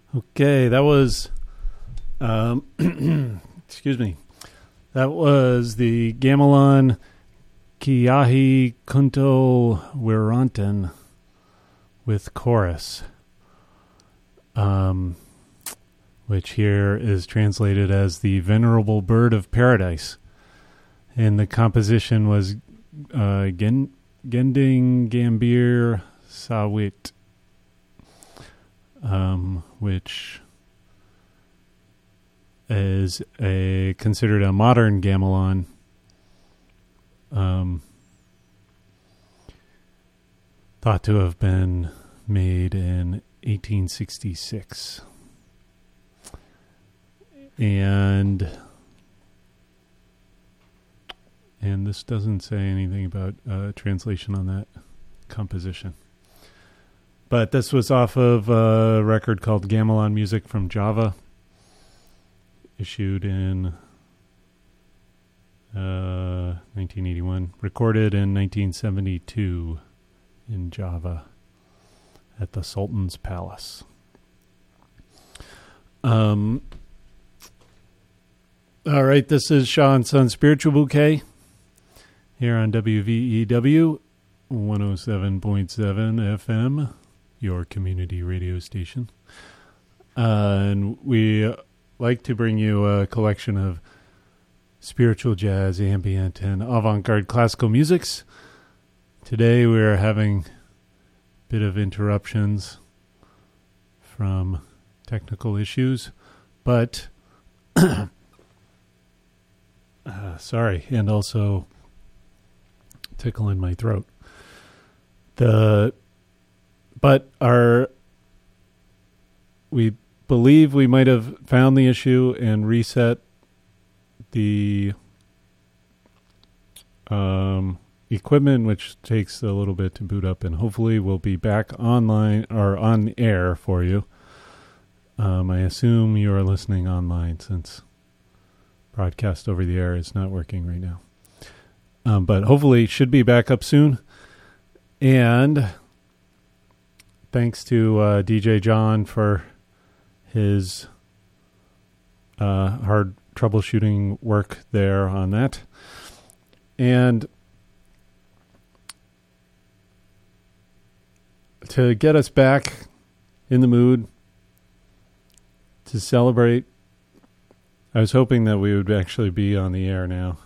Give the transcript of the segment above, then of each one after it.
Okay, that was, excuse me, that was the Gamelan Kiahi Kunto Wirantan with chorus, which here is translated as the Venerable Bird of Paradise. And the composition was Gending Gambir Sawit, which is considered a modern gamelan. Thought to have been made in 1866. And this doesn't say anything about translation on that composition. But this was off of a record called Gamelan Music from Java, issued in 1981, recorded in 1972 in Java at the Sultan's Palace. All right, this is Shaw and Son Spiritual Bouquet here on WVEW 107.7 FM, your community radio station. And we like to bring you a collection of spiritual jazz, ambient, and avant-garde classical musics. Today we're having a bit of interruptions from technical issues, but sorry, and also tickle in my throat. We believe we might have found the issue and reset the equipment, which takes a little bit to boot up, and hopefully we'll be back online or on air for you. I assume you are listening online since broadcast over the air is not working right now. But hopefully should be back up soon. And thanks to DJ John for his hard troubleshooting work there on that. And to get us back in the mood to celebrate, I was hoping that we would actually be on the air now.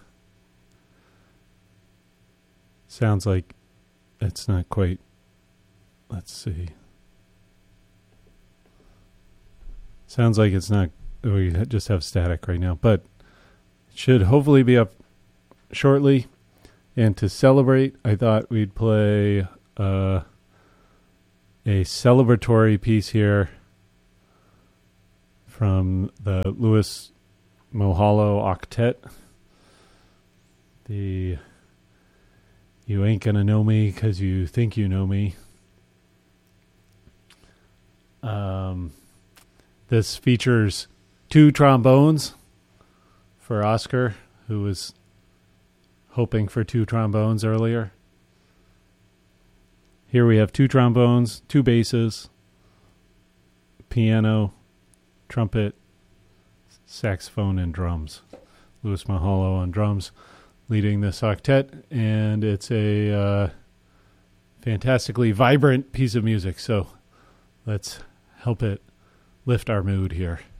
Sounds like it's not quite. Let's see. Sounds like it's not. We just have static right now, but it should hopefully be up shortly. And to celebrate, I thought we'd play a celebratory piece here from the Louis Mohalo Octet. The You Ain't Gonna Know Me 'Cause You Think You Know Me. This features 2 trombones for Oscar, who was hoping for 2 trombones earlier. Here we have 2 trombones, 2 basses, piano, trumpet, saxophone, and drums. Louis Mahalo on drums, leading this octet, and it's a fantastically vibrant piece of music, so let's help it lift our mood here.